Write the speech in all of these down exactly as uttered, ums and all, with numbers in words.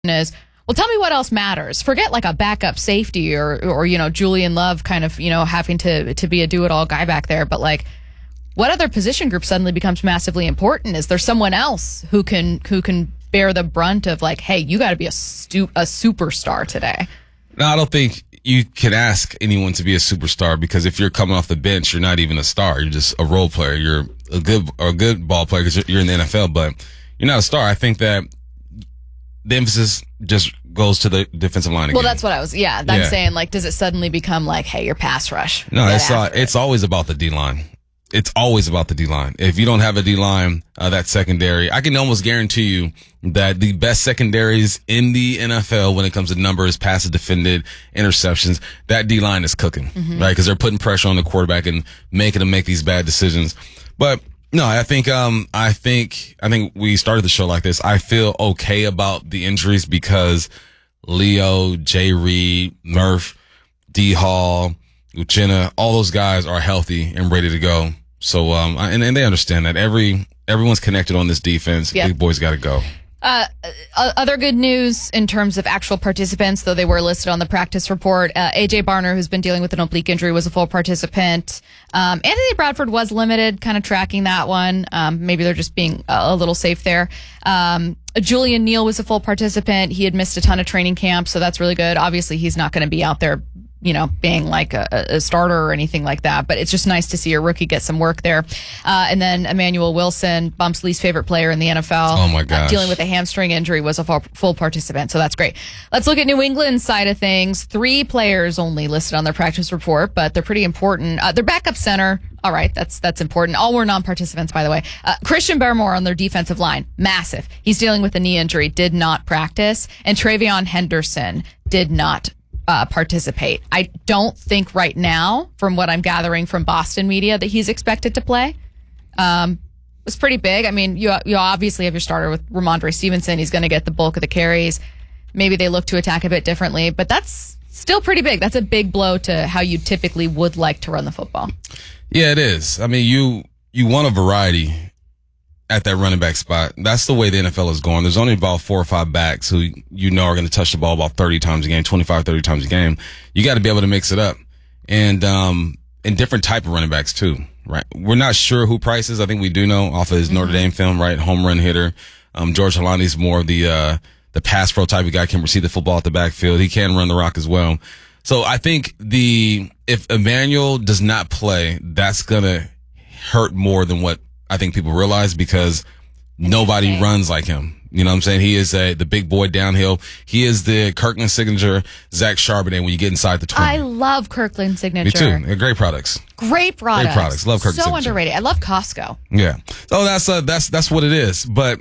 is, well, tell me what else matters. Forget like a backup safety or, or you know, Julian Love kind of, you know, having to to be a do-it-all guy back there. But like, what other position group suddenly becomes massively important? Is there someone else who can who can bear the brunt of like, hey, you got to be a stu- a superstar today? No, I don't think you can ask anyone to be a superstar, because if you're coming off the bench, you're not even a star. You're just a role player. You're a good or a good ball player because you're in the N F L, but you're not a star. I think that the emphasis just goes to the defensive line again. Well, that's what I was, yeah, I'm Yeah. saying, like, does it suddenly become like, hey, your pass rush? No, Get it's uh, after it. it's always about the D-line. It's always about the D-line. If you don't have a D-line, uh, that secondary, I can almost guarantee you that the best secondaries in the N F L when it comes to numbers, passes defended, interceptions, that D-line is cooking, Mm-hmm. right? Because they're putting pressure on the quarterback and making him make these bad decisions. But no, I think, um, I think, I think we started the show like this. I feel okay about the injuries because Leo, Jay Reed, Murph, D Hall, Uchenna, all those guys are healthy and ready to go. So, um, and, and they understand that every, everyone's connected on this defense. Yep. Big boys got to go. Uh, uh, other good news in terms of actual participants, though they were listed on the practice report. Uh, A J Barner, who's been dealing with an oblique injury, was a full participant. Um, Anthony Bradford was limited, kind of tracking that one. Um, maybe they're just being a, a little safe there. Um, Julian Neal was a full participant. He had missed a ton of training camp, so that's really good. Obviously, he's not going to be out there, you know, being like a, a starter or anything like that. But it's just nice to see a rookie get some work there. Uh, and then Emmanuel Wilson, Bump's least favorite player in the N F L. Oh, my gosh. Uh, dealing with a hamstring injury, was a full, full participant. So that's great. Let's look at New England's side of things. Three players only listed on their practice report, but they're pretty important. Uh, their backup center. All right, that's that's important. All were non-participants, by the way. Uh, Christian Barmore on their defensive line, massive. He's dealing with a knee injury, did not practice. And Travion Henderson did not Uh, participate. I don't think right now, from what I'm gathering from Boston media, that he's expected to play. Um, it's pretty big. I mean, you you obviously have your starter with Ramondre Stevenson. He's going to get the bulk of the carries. Maybe they look to attack a bit differently, but that's still pretty big. That's a big blow to how you typically would like to run the football. Yeah, it is. I mean, you, you want a variety at that running back spot. That's the way the N F L is going. There's only about four or five backs who you know are going to touch the ball about thirty times a game, twenty-five, thirty times a game. You got to be able to mix it up. And, um, and different type of running backs too, right? We're not sure who Price is. I think we do know off of his mm-hmm. Notre Dame film, right? Home run hitter. Um, George Holani's more of the, uh, the pass pro type of guy, can receive the football at the backfield. He can run the rock as well. So I think the, if Emmanuel does not play, that's going to hurt more than what I think people realize, because nobody runs like him. You know what I'm saying? He is a, the big boy downhill. He is the Kirkland signature, Zach Charbonnet, when you get inside the twenty. I love Kirkland signature. Me too. They're great products. Great products. Great products. Love Kirkland So signature. underrated. I love Costco. Yeah. So that's, uh, that's, that's what it is. But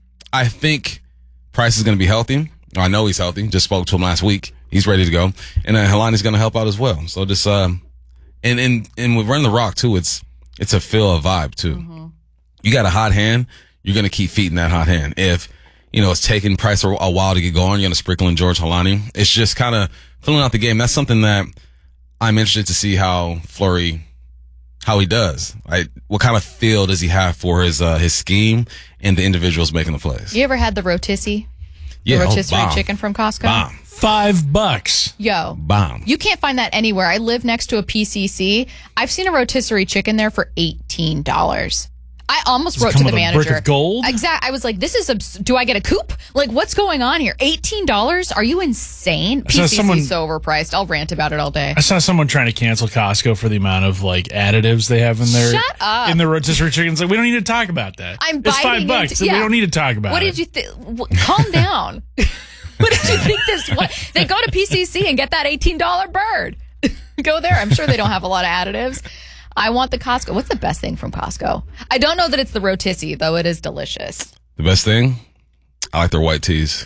I think Price is going to be healthy. I know he's healthy. Just spoke to him last week. He's ready to go. And then Helani's going to help out as well. So just, um, and, and, and with Run the Rock too, it's, it's a feel, a vibe too. Mm-hmm. You got a hot hand, you're going to keep feeding that hot hand. If, you know, it's taking Price a, a while to get going, you're going to sprinkle in George Holani. It's just kind of filling out the game. That's something that I'm interested to see how Fleury, how he does. Right? What kind of feel does he have for his, uh, his scheme and the individuals making the plays? You ever had the rotisserie? Yeah. The Oh, rotisserie bomb. chicken from Costco? Bomb. Five bucks. Yo. Bomb. You can't find that anywhere. I live next to a P C C. I've seen a rotisserie chicken there for eighteen dollars. I almost Does it wrote come to the with a manager. brick of gold? Exactly. I was like, this is, abs- do I get a coupe? Like, what's going on here? eighteen dollars? Are you insane? I saw P C C's someone- so overpriced. I'll rant about it all day. I saw someone trying to cancel Costco for the amount of like additives they have in their Shut up. in the rotisserie chickens. Like, we don't need to talk about that. I'm it's five biting bucks. into- and yeah. We don't need to talk about What it. did you think? Calm down. What did you think this was? They go to P C C and get that eighteen dollars bird. Go there. I'm sure they don't have a lot of additives. I want the Costco. What's the best thing from Costco? I don't know that it's the rotisserie, though it is delicious. The best thing? I like their white teas.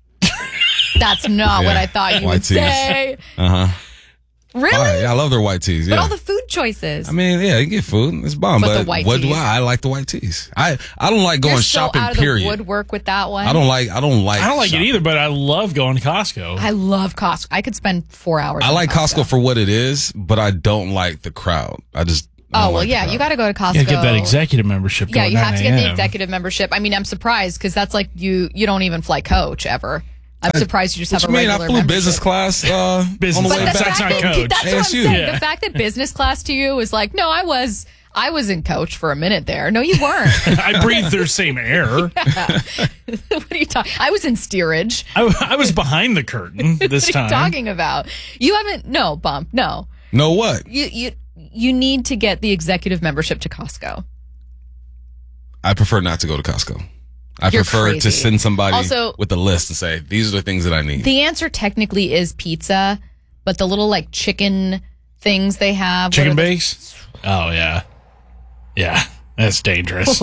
That's not Yeah. what I thought you White would teas. say. Uh huh. Really? Yeah, I love their white teas. Yeah. But all the food choices. I mean, yeah, you get food. It's bomb. But But, the white what do teas. I? I like the white teas. I, I don't like going You're shopping, so out of period. the woodwork with that one. I don't like, I don't like I don't like shopping. it either, but I love going to Costco. I love Costco. I could spend four hours. I in like Costco for what it is, but I don't like the crowd. I just, I Oh, don't well, like the yeah, crowd. you got to go to Costco. You get that executive membership. Yeah, going you have to get nine the a m. executive membership. I mean, I'm surprised because that's like you you don't even fly coach ever. I'm surprised you just What have you a mean? regular I flew membership. business class uh, Business on the But way the class. back. That's fact not that, coach. that's what I'm A S U. saying. Yeah. The fact that business class to you is like, no, I was I was in coach for a minute there. No, you weren't. I breathed their same air. What are you talking? I was in steerage. I, I was behind the curtain this What are time. you talking about? You haven't. No, bump. No. Know what? You you you need to get the executive membership to Costco. I prefer not to go to Costco. I You're prefer crazy. to send somebody Also- with a list and say, these are the things that I need. The answer technically is pizza, but the little like chicken things they have. what Chicken are they- base? Oh, yeah. Yeah, that's dangerous.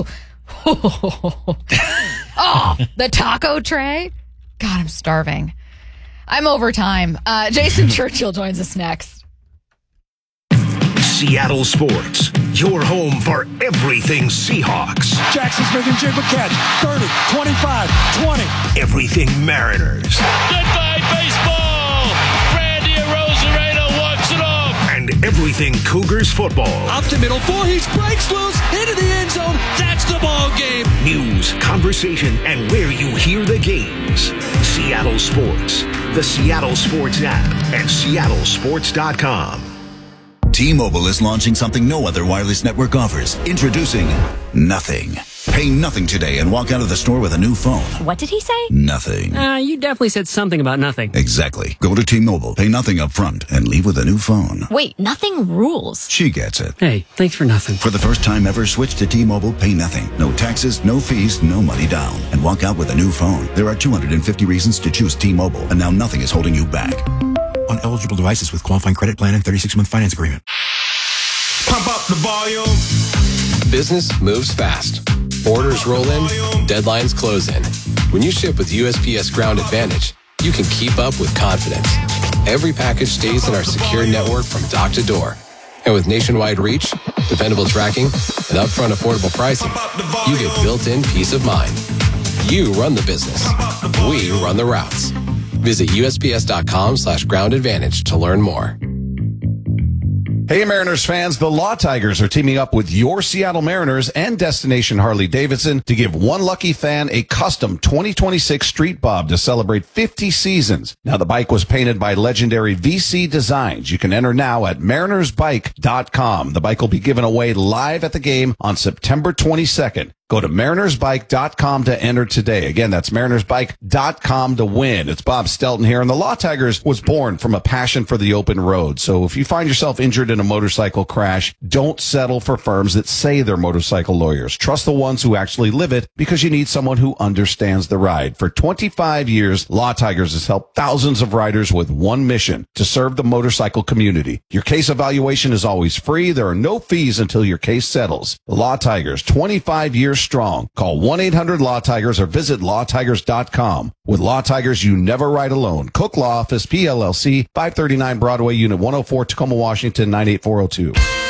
Oh, the taco tray. God, I'm starving. I'm over time. Uh, Jason Churchill joins us next. Seattle Sports, your home for everything Seahawks. Jackson Smith and Jigba catch. thirty, twenty-five, twenty. Everything Mariners. Goodbye, baseball! Randy Arozarena walks it off! And everything Cougars football. Up the middle, four, he breaks loose into the end zone. That's the ball game. News, conversation, and where you hear the games. Seattle Sports, the Seattle Sports app, and seattle sports dot com. T-Mobile is launching something no other wireless network offers. Introducing Nothing. Pay nothing today and walk out of the store with a new phone. What did he say? Nothing. Uh, you definitely said something about nothing. Exactly. Go to T-Mobile, pay nothing up front, and leave with a new phone. Wait, nothing rules. She gets it. Hey, thanks for nothing. For the first time ever, switch to T-Mobile, pay nothing. No taxes, no fees, no money down. And walk out with a new phone. There are two hundred fifty reasons to choose T-Mobile, and now nothing is holding you back. On eligible devices with qualifying credit plan and thirty-six month finance agreement. Pump up the volume. Business moves fast. Orders roll in, deadlines close in. When you ship with U S P S Ground Advantage, you can keep up with confidence. Every package stays in our secure network from dock to door. And with nationwide reach, dependable tracking, and upfront affordable pricing, you get built-in peace of mind. You run the business. We run the routes. Visit U S P S dot com slash ground advantage to learn more. Hey, Mariners fans, the Law Tigers are teaming up with your Seattle Mariners and Destination Harley-Davidson to give one lucky fan a custom twenty twenty-six Street Bob to celebrate fifty seasons. Now, the bike was painted by legendary V C Designs. You can enter now at mariners bike dot com. The bike will be given away live at the game on September twenty-second. Go to mariners bike dot com to enter today. Again, that's mariners bike dot com to win. It's Bob Stelton here, and the Law Tigers was born from a passion for the open road. So if you find yourself injured in a motorcycle crash, don't settle for firms that say they're motorcycle lawyers. Trust the ones who actually live it, because you need someone who understands the ride. For twenty-five years, Law Tigers has helped thousands of riders with one mission: to serve the motorcycle community. Your case evaluation is always free. There are no fees until your case settles. The Law Tigers, twenty-five years strong. Call one eight hundred law tigers or visit law tigers dot com. With Law Tigers, you never ride alone. Cook Law Office, P L L C, five thirty-nine Broadway, Unit one oh four, Tacoma, Washington, nine eight four oh two.